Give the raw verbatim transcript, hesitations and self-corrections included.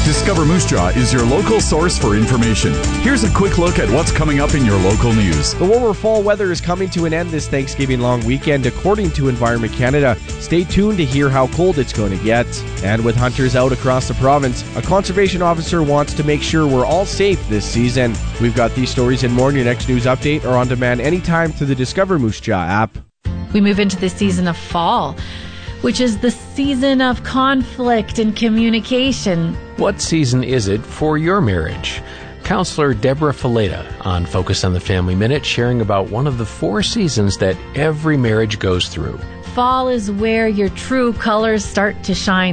Discover Moose Jaw is your local source for information. Here's a quick look at what's coming up in your local news. The warmer fall weather is coming to an end this Thanksgiving long weekend, according to Environment Canada. Stay tuned to hear how cold it's going to get. And with hunters out across the province, a conservation officer wants to make sure we're all safe this season. We've got these stories and more in your next news update or on demand anytime through the Discover Moose Jaw app. We move into the season of fall, which is the season of conflict and communication. What season is it for your marriage? Counselor Deborah Fileta on Focus on the Family Minute, sharing about one of the four seasons that every marriage goes through. Fall is where your true colors start to shine